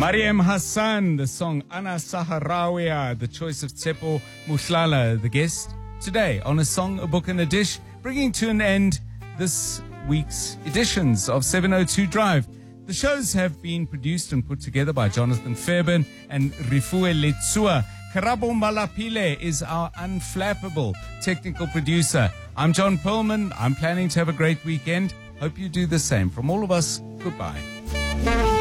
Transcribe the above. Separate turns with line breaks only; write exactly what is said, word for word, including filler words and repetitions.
Mariam Hassan, the song Ana Saharawiya, the choice of Tsepo Muhlala, the guest today on A Song, a Book and a Dish, bringing to an end this week's editions of seven oh two Drive. The shows have been produced and put together by Jonathan Fairbairn and Rifue Letsua. Karabo Malapile is our unflappable technical producer. I'm John Perlman. I'm planning to have a great weekend. Hope you do the same. From all of us, goodbye.